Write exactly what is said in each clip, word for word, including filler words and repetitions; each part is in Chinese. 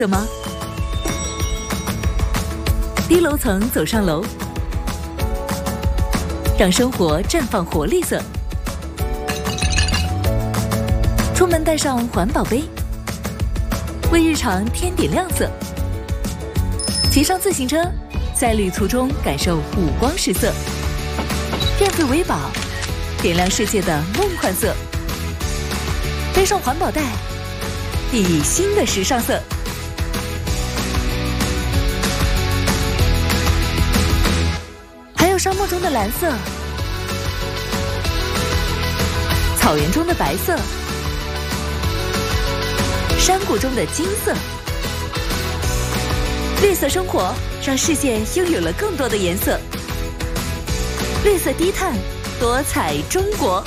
的吗？低楼层走上楼，让生活绽放活力色。出门带上环保杯，为日常添点亮色。骑上自行车，在旅途中感受五光十色。电费维宝，点亮世界的梦幻色。背上环保袋，熠熠新的时尚色。还有沙漠中的蓝色，草原中的白色，山谷中的金色。绿色生活让世界拥有了更多的颜色。绿色低碳，多彩中国。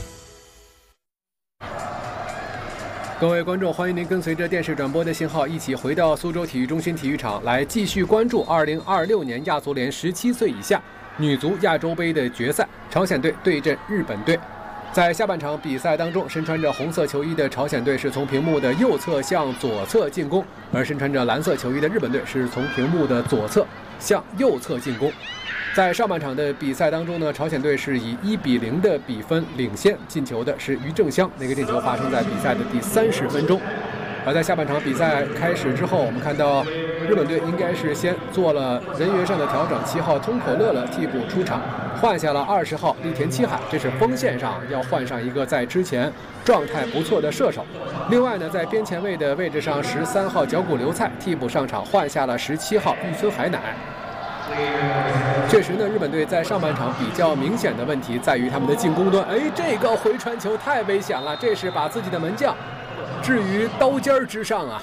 各位观众，欢迎您跟随着电视转播的信号，一起回到苏州体育中心体育场，来继续关注二零二六年亚足联十七岁以下女足亚洲杯的决赛，朝鲜队对阵日本队。在下半场比赛当中，身穿着红色球衣的朝鲜队是从屏幕的右侧向左侧进攻，而身穿着蓝色球衣的日本队是从屏幕的左侧向右侧进攻。在上半场的比赛当中呢，朝鲜队是以一比零的比分领先，进球的是于正香，那个进球发生在比赛的第三十分钟。而在下半场比赛开始之后，我们看到日本队应该是先做了人员上的调整，七号通口乐乐替补出场，换下了二十号栗田七海，这是锋线上要换上一个在之前状态不错的射手。另外呢，在边前卫的位置上，十三号角谷流菜替补上场，换下了十七号玉村海乃。确实呢，日本队在上半场比较明显的问题在于他们的进攻端，哎，这个回传球太危险了，这是把自己的门将置于刀尖之上啊。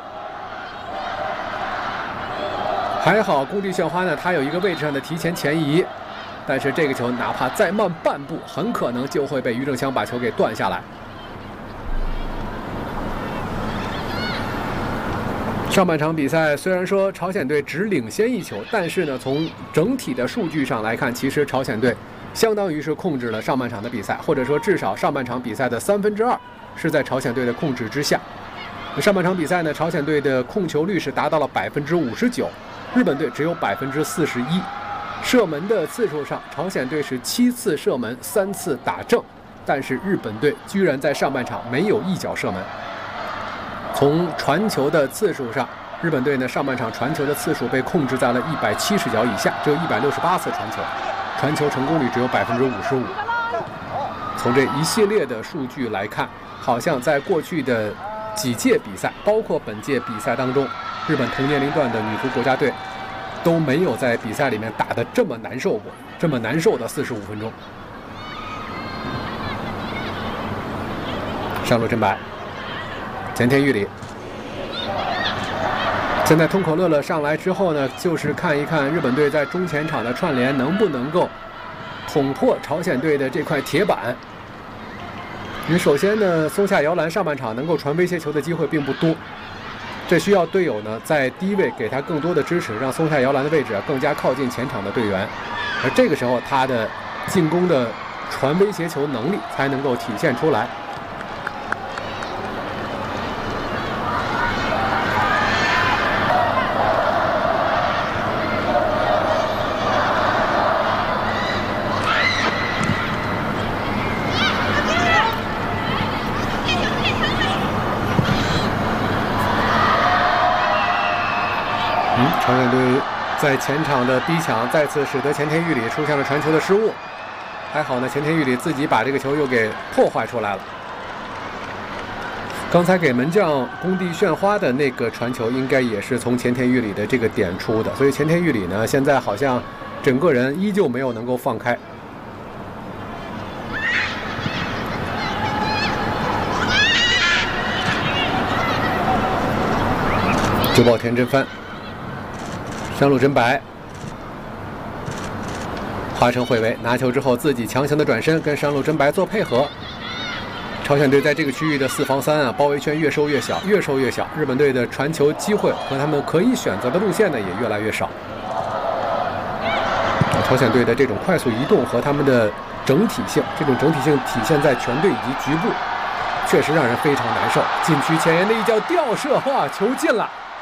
还好宫地炫花呢，他有一个位置上的提前前移，但是这个球哪怕再慢半步，很可能就会被于正香把球给断下来。上半场比赛虽然说朝鲜队只领先一球，但是呢，从整体的数据上来看，其实朝鲜队相当于是控制了上半场的比赛，或者说至少上半场比赛的三分之二是在朝鲜队的控制之下。上半场比赛呢，朝鲜队的控球率是达到了百分之五十九，日本队只有百分之四十一。射门的次数上，朝鲜队是七次射门，三次打正，但是日本队居然在上半场没有一脚射门。从传球的次数上，日本队呢上半场传球的次数被控制在了一百七十脚以下，只有一百六十八次传球，传球成功率只有百分之五十五。从这一系列的数据来看，好像在过去的几届比赛，包括本届比赛当中，日本同年龄段的女足国家队都没有在比赛里面打得这么难受过，这么难受的四十五分钟。上路真白。前田裕理，现在通口乐乐上来之后呢，就是看一看日本队在中前场的串联能不能够捅破朝鲜队的这块铁板。因为首先呢，松下遥兰上半场能够传威胁球的机会并不多，这需要队友呢在低位给他更多的支持，让松下遥兰的位置啊更加靠近前场的队员，而这个时候他的进攻的传威胁球能力才能够体现出来。朝鲜队在前场的逼抢再次使得前田裕理出现了传球的失误，还好呢，前田裕理自己把这个球又给破坏出来了。刚才给门将宫地炫花的那个传球应该也是从前田裕理的这个点出的，所以前田裕理呢现在好像整个人依旧没有能够放开。久保田真帆，上路真白，花城惠为拿球之后自己强行的转身跟上路真白做配合。朝鲜队在这个区域的四防三啊，包围圈越收越小，越收越小。日本队的传球机会和他们可以选择的路线呢也越来越少。朝鲜队的这种快速移动和他们的整体性，这种整体性体现在全队以及局部，确实让人非常难受。禁区前沿的一脚吊射，哇，球进了！